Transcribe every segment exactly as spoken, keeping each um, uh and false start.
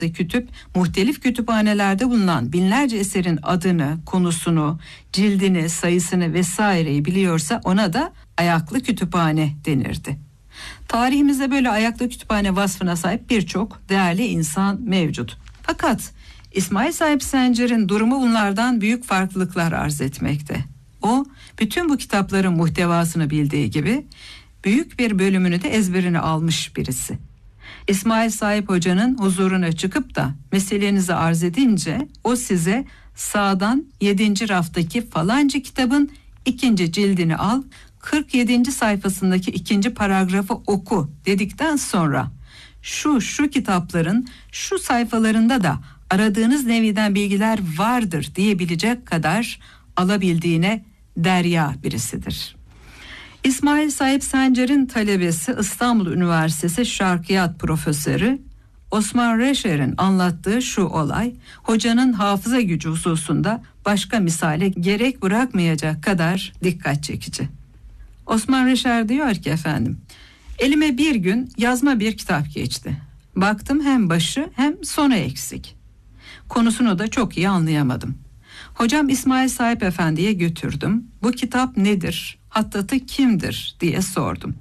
kütüp, muhtelif kütüphanelerde bulunan binlerce eserin adını, konusunu, cildini, sayısını vesaireyi biliyorsa ona da ayaklı kütüphane denirdi. Tarihimizde böyle ayaklı kütüphane vasfına sahip birçok değerli insan mevcut. Fakat İsmail Sahip Sencer'in durumu bunlardan büyük farklılıklar arz etmekte. O, bütün bu kitapların muhtevasını bildiği gibi büyük bir bölümünü de ezberine almış birisi. İsmail Sahip Hoca'nın huzuruna çıkıp da meselenizi arz edince o size sağdan yedinci raftaki falanca kitabın ikinci cildini al, kırk yedinci sayfasındaki ikinci paragrafı oku dedikten sonra şu şu kitapların şu sayfalarında da aradığınız neviden bilgiler vardır diyebilecek kadar alabildiğine derya birisidir. İsmail Sahip Sencer'in talebesi İstanbul Üniversitesi Şarkiyat Profesörü Osman Reşer'in anlattığı şu olay, hocanın hafıza gücü hususunda başka misale gerek bırakmayacak kadar dikkat çekici. Osman Reşer diyor ki efendim, elime bir gün yazma bir kitap geçti. Baktım hem başı hem sonu eksik. Konusunu da çok iyi anlayamadım. Hocam İsmail Sahip Efendi'ye götürdüm. Bu kitap nedir? Hattatı kimdir diye sordum.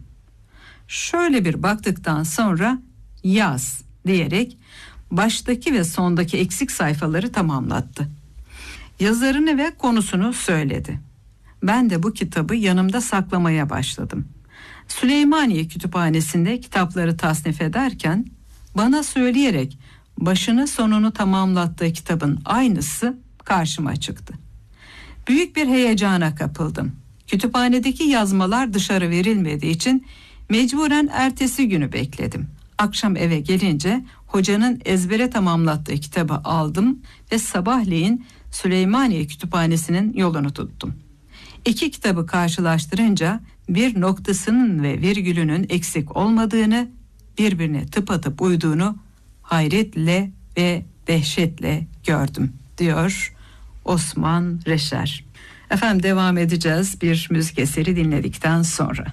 Şöyle bir baktıktan sonra yaz diyerek baştaki ve sondaki eksik sayfaları tamamlattı. Yazarını ve konusunu söyledi. Ben de bu kitabı yanımda saklamaya başladım. Süleymaniye Kütüphanesi'nde kitapları tasnif ederken bana söyleyerek başını sonunu tamamlattığı kitabın aynısı karşıma çıktı. Büyük bir heyecana kapıldım. Kütüphanedeki yazmalar dışarı verilmediği için mecburen ertesi günü bekledim. Akşam eve gelince hocanın ezbere tamamlattığı kitabı aldım ve sabahleyin Süleymaniye Kütüphanesi'nin yolunu tuttum. İki kitabı karşılaştırınca bir noktasının ve virgülünün eksik olmadığını, birbirine tıpatıp uyduğunu hayretle ve dehşetle gördüm diyor Osman Reşer. Efendim devam edeceğiz bir müzik eseri dinledikten sonra.